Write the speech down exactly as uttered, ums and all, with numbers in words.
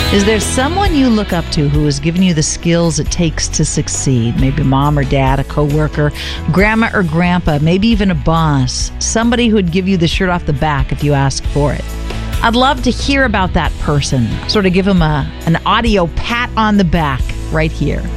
Is there someone you look up to who has given you the skills it takes to succeed? Maybe mom or dad, a coworker, grandma or grandpa, maybe even a boss. Somebody who would give you the shirt off the back if you ask for it. I'd love to hear about that person. Sort of give them a, an audio pat on the back right here.